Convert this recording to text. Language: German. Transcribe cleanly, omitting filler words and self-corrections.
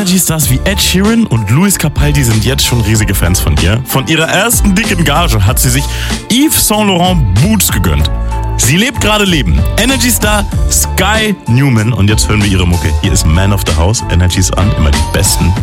Energy-Stars wie Ed Sheeran und Lewis Capaldi sind jetzt schon riesige Fans von ihr. Von ihrer ersten dicken Gage hat sie sich Yves Saint Laurent Boots gegönnt. Sie lebt gerade Leben. Energy-Star Sky Newman. Und jetzt hören wir ihre Mucke. Hier ist Man of the House. Energy ist an. Immer die besten